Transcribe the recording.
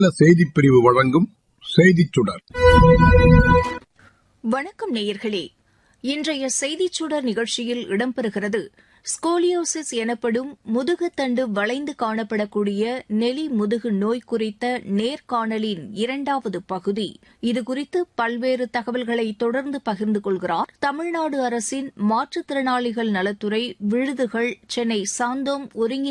செய்திப் பிரிவு வழங்கும் செய்திச் சுடர். வணக்கம் நேயர்களே. இன்றைய செய்திச் சுடர் நிகழ்ச்சியில் இடம்பெறுகிறது ஸ்கோலியோசிஸ் எனப்படும் முதுகுத்தண்டு வளைந்து காணப்படக்கூடிய நெலி முதுகு நோய் குறித்த நேர்காணலின் 2வது பகுதி. இதுகுறித்து பல்வேறு தகவல்களை தொடர்ந்து பகிர்ந்து கொள்கிறார் தமிழ்நாடு அரசின் மாற்றுத்திறனாளிகள் நலத்துறை விழுதுகள் சென்னை சாந்தோம் ஒருங்கிணைந்த